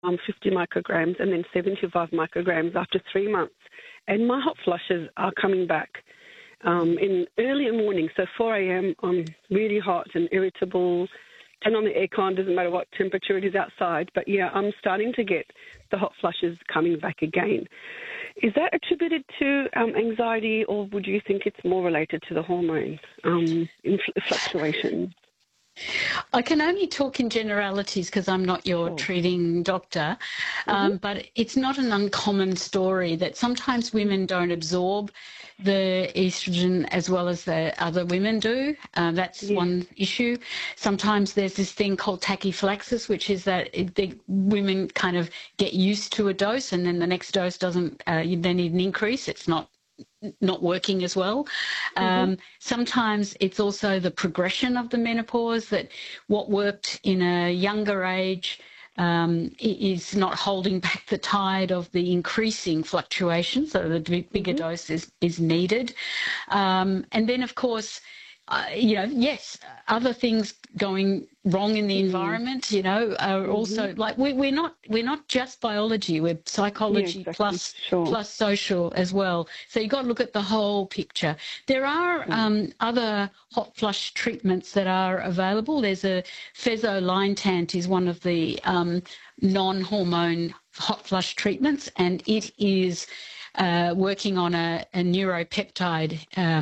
50 micrograms and then 75 micrograms after 3 months. And my hot flushes are coming back in early morning. So 4 a.m. I'm really hot and irritable. Turn on the aircon, doesn't matter what temperature it is outside. But, yeah, I'm starting to get the hot flushes coming back again. Is that attributed to anxiety, or would you think it's more related to the hormone fluctuation? I can only talk in generalities because I'm not your treating doctor, but it's not an uncommon story that sometimes women don't absorb the estrogen as well as the other women do. That's one issue. Sometimes there's this thing called tachyphylaxis, which is that the women kind of get used to a dose and then the next dose doesn't, they need an increase. It's not working as well. Sometimes it's also the progression of the menopause, that what worked in a younger age is not holding back the tide of the increasing fluctuation, so the bigger dose is needed. And then, of course, yes, other things going wrong in the environment, are also like we're not just biology, we're psychology plus social as well. So you've got to look at the whole picture. There are other hot flush treatments that are available. There's a fesolintant is one of the non-hormone hot flush treatments, and it is working on a neuropeptide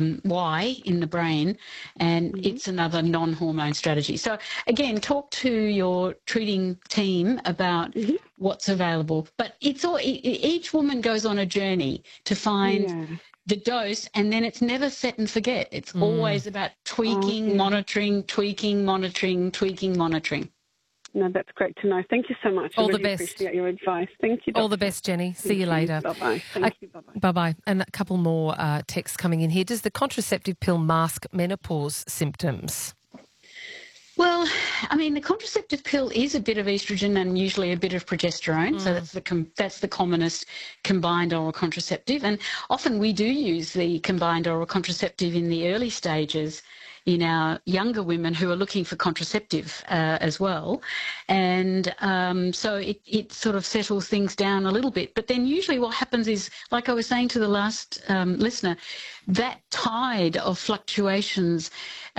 Y in the brain, and it's another non-hormone strategy. So again, talk to your treating team about what's available. But it's all, each woman goes on a journey to find the dose, and then it's never set and forget. It's always about tweaking, monitoring, tweaking, monitoring, tweaking, monitoring. No, that's great to know. Thank you so much. All I really the best. Appreciate your advice. Thank you, Doctor. All the best, Jenny. See you later. Bye-bye. Thank you. Bye-bye. Bye-bye. And a couple more texts coming in here. Does the contraceptive pill mask menopause symptoms? Well, I mean, the contraceptive pill is a bit of estrogen and usually a bit of progesterone. So that's the commonest combined oral contraceptive. And often we do use the combined oral contraceptive in the early stages in our younger women who are looking for contraceptive as well. And so it sort of settles things down a little bit. But then usually what happens is, like I was saying to the last listener, that tide of fluctuations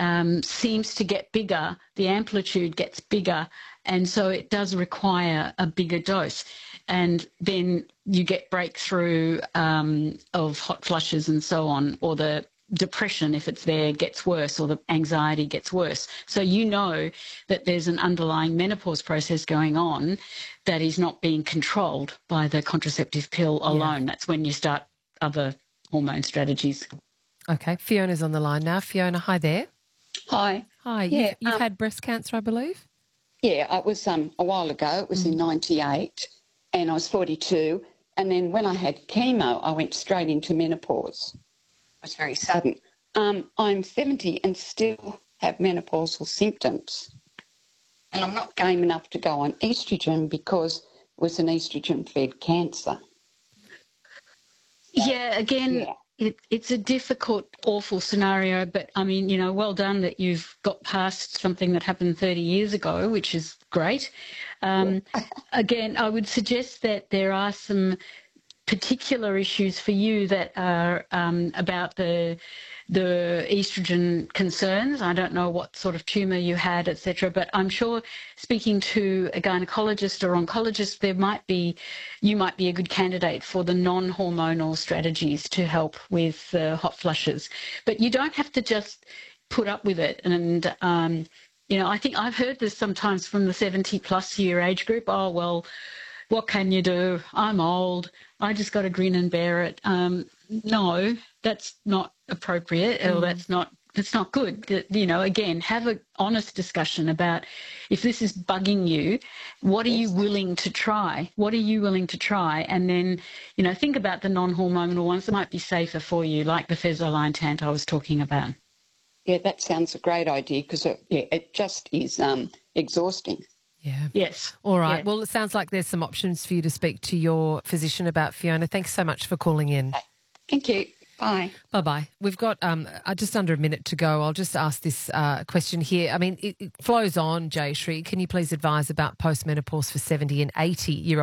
seems to get bigger, the amplitude gets bigger, and so it does require a bigger dose. And then you get breakthrough of hot flushes and so on, or the depression, if it's there, gets worse, or the anxiety gets worse. So you know that there's an underlying menopause process going on that is not being controlled by the contraceptive pill alone. That's when you start other hormone strategies. Okay, Fiona's on the line now. Fiona, hi there. Hi. Hi, you've had breast cancer, I believe? Yeah, it was a while ago. It was in 98, and I was 42. And then when I had chemo, I went straight into menopause. It was very sudden. I'm 70 and still have menopausal symptoms. And I'm not game enough to go on estrogen because it was an estrogen-fed cancer. Yeah, again, it's a difficult, awful scenario, but, I mean, well done that you've got past something that happened 30 years ago, which is great. Again, I would suggest that there are some particular issues for you that are about the estrogen concerns. I don't know what sort of tumour you had, etc., but I'm sure speaking to a gynecologist or oncologist, you might be a good candidate for the non-hormonal strategies to help with hot flushes. But you don't have to just put up with it. And I think I've heard this sometimes from the 70-plus year age group. Oh, well, what can you do? I'm old. I just got to grin and bear it. No, that's not appropriate, or that's not good. Again, have an honest discussion about if this is bugging you, what are you willing to try? What are you willing to try? And then, think about the non-hormonal ones that might be safer for you, like the fesolintant I was talking about. Yeah, that sounds a great idea because it just is exhausting. Yeah. Yes. All right. Yeah. Well, it sounds like there's some options for you to speak to your physician about, Fiona. Thanks so much for calling in. Thank you. Bye. Bye-bye. We've got just under a minute to go. I'll just ask this question here. I mean, it flows on, Jayashree. Can you please advise about postmenopause for 70 and 80-year-olds?